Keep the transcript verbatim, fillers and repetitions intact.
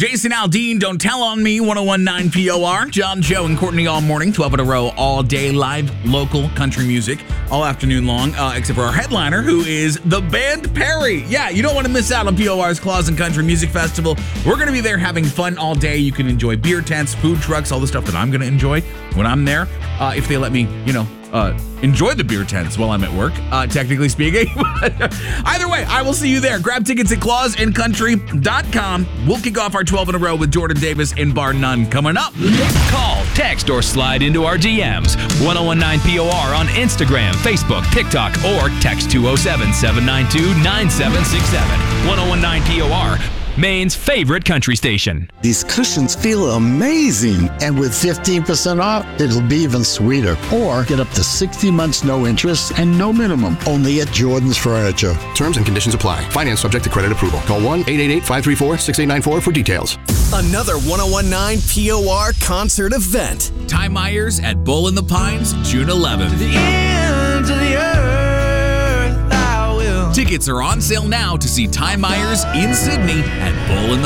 Jason Aldean, Don't Tell on Me, ten nineteen P O R. John, Joe, and Courtney all morning, twelve in a row, all day live local country music, all afternoon long, uh, except for our headliner, who is the band Perry. Yeah, you don't want to miss out on P O R's Claws and Country Music Festival. We're going to be there having fun all day. You can enjoy beer tents, food trucks, all the stuff that I'm going to enjoy when I'm there. Uh, if they let me, you know, uh, enjoy the beer tents while I'm at work, uh, technically speaking. Either way, I will see you there. Grab tickets at claws and country dot com. We'll kick off our twelve in a row with Jordan Davis and Bar None coming up. Call, text, or slide into our D Ms. ten nineteen P O R on Instagram, Facebook, TikTok, or text two oh seven, seven nine two, nine seven six seven. ten nineteen P O R, Maine's favorite country station. These cushions feel amazing. And with fifteen percent off, it'll be even sweeter. Or get up to sixty months no interest and no minimum. Only at Jordan's Furniture. Terms and conditions apply. Finance subject to credit approval. Call one eight eight eight, five three four, six eight nine four for details. Another ten nineteen P O R concert event. Ty Myers at Bull in the Pines, June eleventh. The ends of the earth I will. Tickets are on sale now to see Ty Myers in Sydney at Bull in the